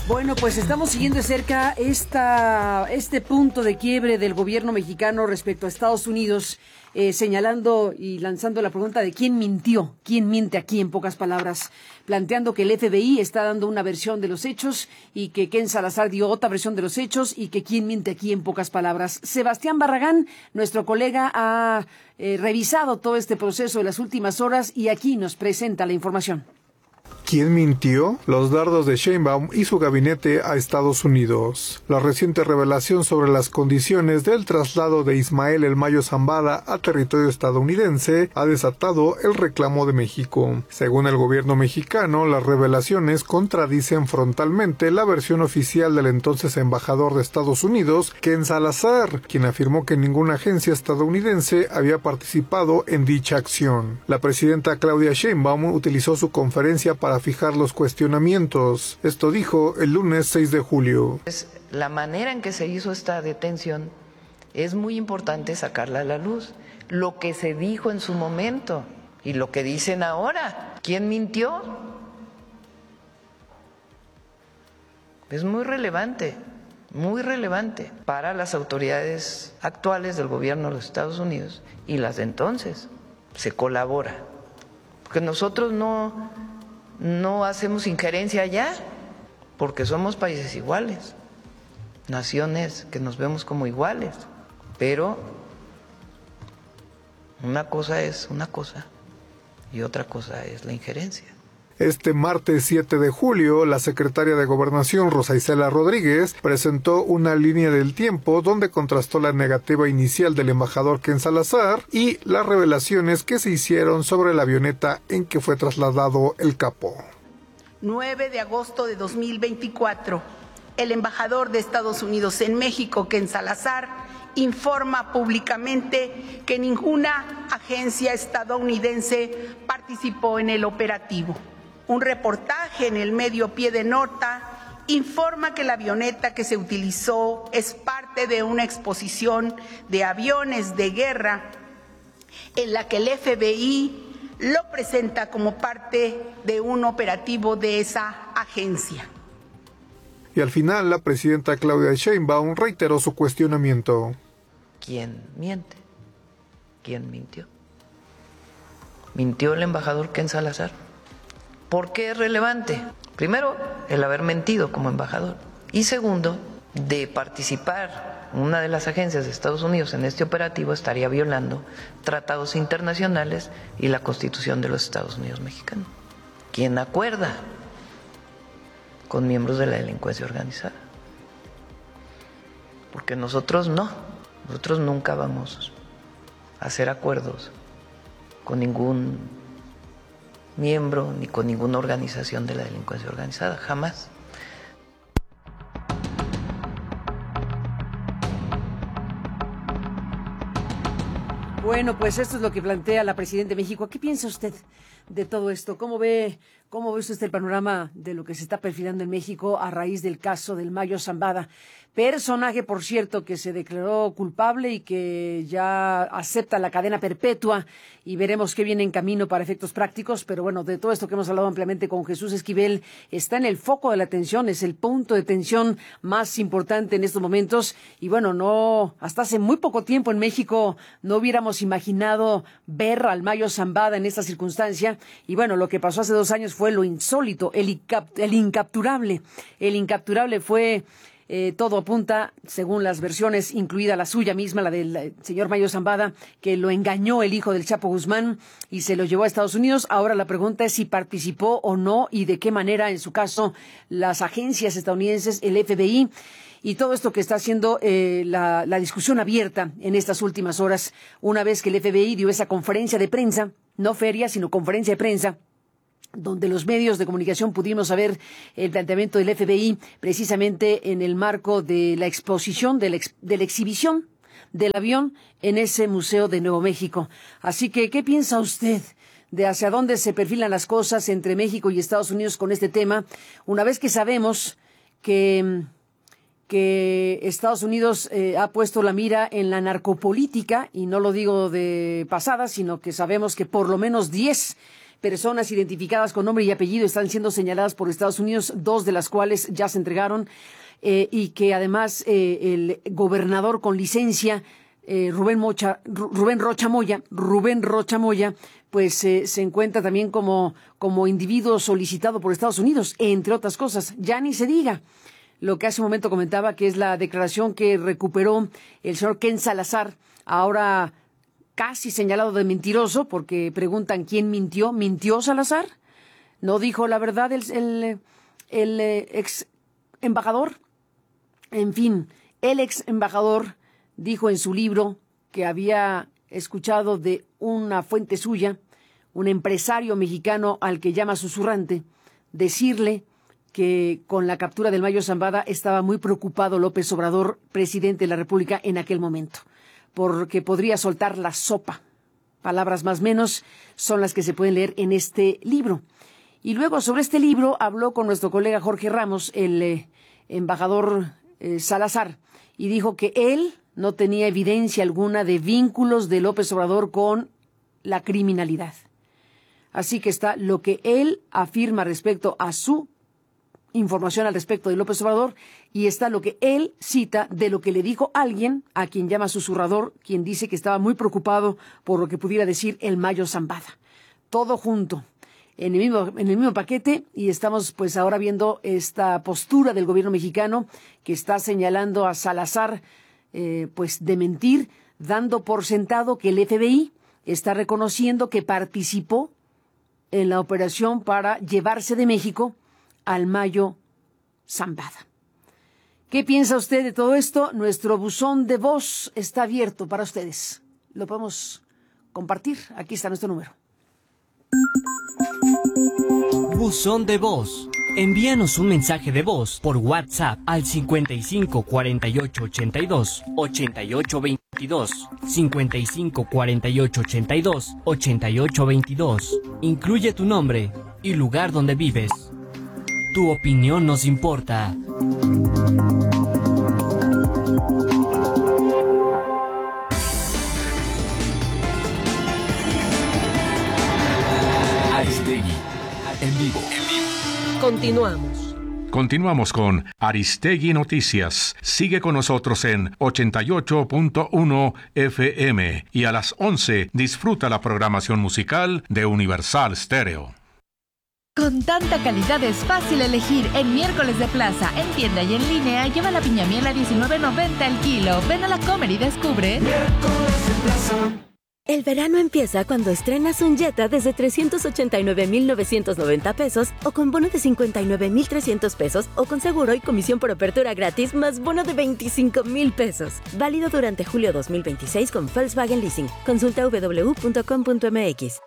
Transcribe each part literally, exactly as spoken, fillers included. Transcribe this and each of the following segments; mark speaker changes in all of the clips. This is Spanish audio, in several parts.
Speaker 1: Bueno, pues estamos siguiendo de cerca esta, este punto de quiebre del gobierno mexicano respecto a Estados Unidos, eh, señalando y lanzando la pregunta de quién mintió, quién miente aquí, en pocas palabras, planteando que el F B I está dando una versión de los hechos y que Ken Salazar dio otra versión de los hechos y que quién miente aquí, en pocas palabras. Sebastián Barragán, nuestro colega, ha eh, revisado todo este proceso de las últimas horas y aquí nos presenta la información.
Speaker 2: ¿Quién mintió? Los dardos de Sheinbaum y su gabinete a Estados Unidos. La reciente revelación sobre las condiciones del traslado de Ismael El Mayo Zambada a territorio estadounidense ha desatado el reclamo de México. Según el gobierno mexicano, las revelaciones contradicen frontalmente la versión oficial del entonces embajador de Estados Unidos, Ken Salazar, quien afirmó que ninguna agencia estadounidense había participado en dicha acción. La presidenta Claudia Sheinbaum utilizó su conferencia para fijar los cuestionamientos. Esto dijo el lunes seis de julio.
Speaker 3: La manera en que se hizo esta detención es muy importante sacarla a la luz. Lo que se dijo en su momento y lo que dicen ahora. ¿Quién mintió? Es muy relevante, muy relevante para las autoridades actuales del gobierno de los Estados Unidos y las de entonces. Se colabora. Porque nosotros no... No hacemos injerencia allá, porque somos países iguales, naciones que nos vemos como iguales, pero una cosa es una cosa y otra cosa es la injerencia.
Speaker 2: Este martes siete de julio, la secretaria de Gobernación, Rosa Isela Rodríguez, presentó una línea del tiempo donde contrastó la negativa inicial del embajador Ken Salazar y las revelaciones que se hicieron sobre la avioneta en que fue trasladado el capo.
Speaker 4: nueve de agosto de dos mil veinticuatro, el embajador de Estados Unidos en México, Ken Salazar, informa públicamente que ninguna agencia estadounidense participó en el operativo. Un reportaje en el medio Pie de Nota informa que la avioneta que se utilizó es parte de una exposición de aviones de guerra en la que el F B I lo presenta como parte de un operativo de esa agencia.
Speaker 2: Y al final, la presidenta Claudia Sheinbaum reiteró su cuestionamiento.
Speaker 3: ¿Quién miente? ¿Quién mintió? ¿Mintió el embajador Ken Salazar? ¿Por qué es relevante? Primero, el haber mentido como embajador. Y segundo, de participar una de las agencias de Estados Unidos en este operativo estaría violando tratados internacionales y la Constitución de los Estados Unidos mexicanos. ¿Quién acuerda con miembros de la delincuencia organizada? Porque nosotros no, nosotros nunca vamos a hacer acuerdos con ningún miembro ni con ninguna organización de la delincuencia organizada, jamás.
Speaker 1: Bueno, pues esto es lo que plantea la presidenta de México. ¿Qué piensa usted de todo esto? ¿Cómo ve, cómo ve usted el panorama de lo que se está perfilando en México a raíz del caso del Mayo Zambada? Personaje, por cierto, que se declaró culpable y que ya acepta la cadena perpetua y veremos qué viene en camino para efectos prácticos. Pero bueno, de todo esto que hemos hablado ampliamente con Jesús Esquivel, está en el foco de la atención, es el punto de tensión más importante en estos momentos. Y bueno, no, hasta hace muy poco tiempo en México no hubiéramos imaginado ver al Mayo Zambada en esta circunstancia. Y bueno, lo que pasó hace dos años fue lo insólito, el, incap- el incapturable. El incapturable fue... Eh, todo apunta, según las versiones, incluida la suya misma, la del eh, señor Mayo Zambada, que lo engañó el hijo del Chapo Guzmán y se lo llevó a Estados Unidos. Ahora la pregunta es si participó o no y de qué manera, en su caso, las agencias estadounidenses, el F B I, y todo esto que está haciendo eh, la, la discusión abierta en estas últimas horas, una vez que el F B I dio esa conferencia de prensa, no feria, sino conferencia de prensa, donde los medios de comunicación pudimos saber el planteamiento del F B I precisamente en el marco de la exposición, de la, ex, de la exhibición del avión en ese Museo de Nuevo México. Así que, ¿qué piensa usted de hacia dónde se perfilan las cosas entre México y Estados Unidos con este tema? Una vez que sabemos que... que Estados Unidos eh, ha puesto la mira en la narcopolítica, y no lo digo de pasada, sino que sabemos que por lo menos diez personas identificadas con nombre y apellido están siendo señaladas por Estados Unidos, dos de las cuales ya se entregaron, eh, y que además eh, el gobernador con licencia, eh, Rubén, Mocha, Rubén Rocha Moya, Rubén Rocha Moya, pues eh, se encuentra también como, como individuo solicitado por Estados Unidos, entre otras cosas. Ya ni se diga lo que hace un momento comentaba, que es la declaración que recuperó el señor Ken Salazar, ahora casi señalado de mentiroso, porque preguntan quién mintió. ¿Mintió Salazar? ¿No dijo la verdad el, el, el ex embajador? En fin, el ex embajador dijo en su libro que había escuchado de una fuente suya, un empresario mexicano al que llama susurrante, decirle que con la captura del Mayo Zambada estaba muy preocupado López Obrador, presidente de la República en aquel momento, porque podría soltar la sopa. Palabras más o menos son las que se pueden leer en este libro. Y luego sobre este libro habló con nuestro colega Jorge Ramos, el eh, embajador eh, Salazar, y dijo que él no tenía evidencia alguna de vínculos de López Obrador con la criminalidad. Así que está lo que él afirma respecto a su información al respecto de López Obrador, y está lo que él cita de lo que le dijo alguien a quien llama susurrador, quien dice que estaba muy preocupado por lo que pudiera decir el Mayo Zambada. Todo junto, en el mismo, en el mismo paquete, y estamos pues ahora viendo esta postura del gobierno mexicano que está señalando a Salazar eh, pues de mentir, dando por sentado que el F B I está reconociendo que participó en la operación para llevarse de México al Mayo Zambada. ¿Qué piensa usted de todo esto? Nuestro buzón de voz está abierto para ustedes. Lo podemos compartir. Aquí está nuestro número.
Speaker 5: Buzón de voz. Envíanos un mensaje de voz por WhatsApp al cincuenta y cinco cuarenta y ocho ochenta y dos ochenta y ocho veintidós, cincuenta y cinco cuarenta y ocho ochenta y dos ochenta y ocho veintidós. Incluye tu nombre y lugar donde vives. Tu opinión nos importa.
Speaker 6: Aristegui, en vivo.
Speaker 7: Continuamos.
Speaker 8: Continuamos con Aristegui Noticias. Sigue con nosotros en ochenta y ocho punto uno F M y a las once disfruta la programación musical de Universal Stereo.
Speaker 9: Con tanta calidad es fácil elegir. En Miércoles de Plaza, en tienda y en línea, lleva la piña miel a diecinueve noventa el kilo. Ven a la Comer y descubre.
Speaker 10: Miércoles de Plaza. El verano empieza cuando estrenas un Jetta desde trescientos ochenta y nueve mil novecientos noventa pesos o con bono de cincuenta y nueve mil trescientos pesos o con seguro y comisión por apertura gratis más bono de veinticinco mil pesos. Válido durante julio dos mil veintiséis con Volkswagen Leasing. Consulta w w w punto com punto m x.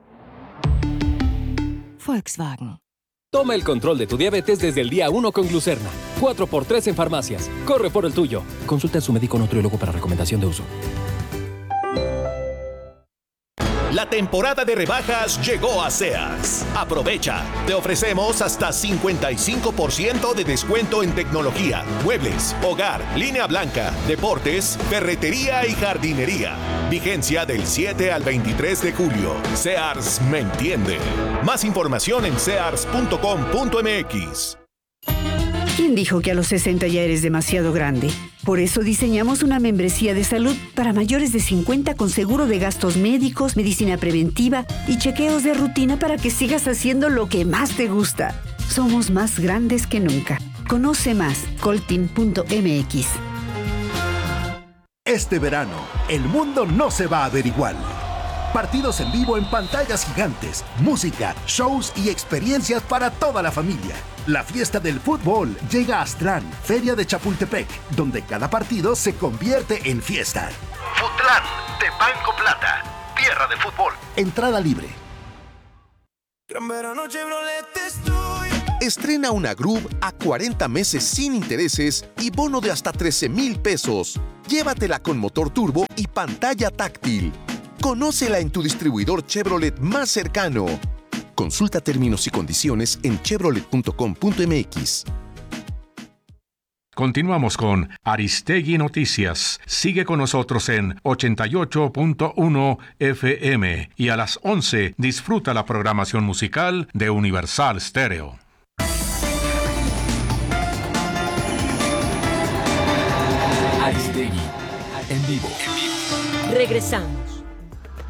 Speaker 11: Volkswagen. Toma el control de tu diabetes desde el día uno con Glucerna. cuatro por tres en farmacias. Corre por el tuyo. Consulta a su médico nutriólogo para recomendación de uso.
Speaker 12: La temporada de rebajas llegó a Sears. Aprovecha. Te ofrecemos hasta cincuenta y cinco por ciento de descuento en tecnología, muebles, hogar, línea blanca, deportes, ferretería y jardinería. Vigencia del siete al veintitrés de julio. Sears me entiende. Más información en sears punto com punto m x.
Speaker 13: ¿Quién dijo que a los sesenta ya eres demasiado grande? Por eso diseñamos una membresía de salud para mayores de cincuenta con seguro de gastos médicos, medicina preventiva y chequeos de rutina para que sigas haciendo lo que más te gusta. Somos más grandes que nunca. Conoce más, coltin punto m x.
Speaker 14: Este verano, el mundo no se va a ver igual. Partidos en vivo en pantallas gigantes, música, shows y experiencias para toda la familia. La fiesta del fútbol llega a Aztlán, Feria de Chapultepec, donde cada partido se convierte en fiesta.
Speaker 15: Futlán, de Banco Plata, tierra de fútbol.
Speaker 14: Entrada libre.
Speaker 16: Gran verano Chevrolet estoy.
Speaker 17: Estrena una Groove a cuarenta meses sin intereses y bono de hasta trece mil pesos. Llévatela con motor turbo y pantalla táctil. Conócela en tu distribuidor Chevrolet más cercano. Consulta términos y condiciones en chevrolet punto com punto m x.
Speaker 8: Continuamos con Aristegui Noticias. Sigue con nosotros en ochenta y ocho punto uno F M y a las once disfruta la programación musical de Universal Stereo.
Speaker 6: Aristegui, en vivo.
Speaker 7: Regresamos.